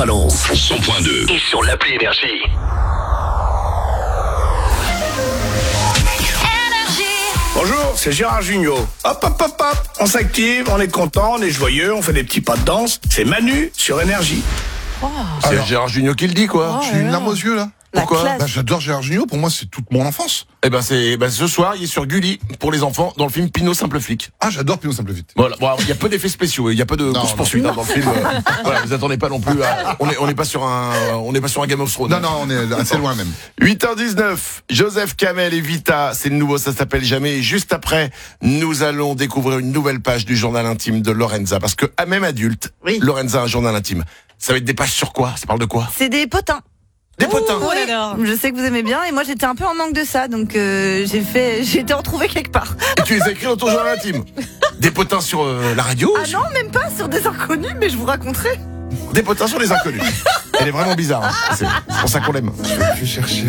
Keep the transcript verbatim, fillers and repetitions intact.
Balance cent point deux et sur l'appli Énergie. Bonjour, c'est Gérard Jugnot. Hop, hop, hop, hop. On s'active, on est content, on est joyeux, on fait des petits pas de danse. C'est Manu sur Énergie. Oh. C'est Alors, Gérard Jugnot qui le dit, quoi. Oh, j'ai une larme aux yeux, là. La Pourquoi bah, J'adore Gérard Jugnot, pour moi, c'est toute mon enfance. Eh ben, c'est, ben, ce soir, il est sur Gulli, pour les enfants, dans le film Pinot Simple Flic. Ah, j'adore Pinot Simple Flic. Voilà. Bon, il y a peu d'effets spéciaux, il y a peu de course-poursuite dans le film. Voilà, vous attendez pas non plus à, on est, on n'est pas sur un, on n'est pas sur un Game of Thrones. Non, non, on est assez loin même. huit heures dix-neuf, Joseph Kamel et Vita, c'est le nouveau, ça s'appelle Jamais. Et juste après, nous allons découvrir une nouvelle page du journal intime de Lorenza. Parce que, à même adulte, oui. Lorenza a un journal intime. Ça va être des pages sur quoi? Ça parle de quoi? C'est des potins. Des potins. Oh, oui, je sais que vous aimez bien et moi j'étais un peu en manque de ça, donc euh, j'ai fait, j'ai été retrouvée quelque part. Et tu les as écrits dans ton journal intime? Des potins sur euh, la radio? Ah non, même pas sur des inconnus, mais je vous raconterai. Des potins sur les inconnus. Elle est vraiment bizarre. Hein. C'est, c'est pour ça qu'on l'aime. Je vais chercher.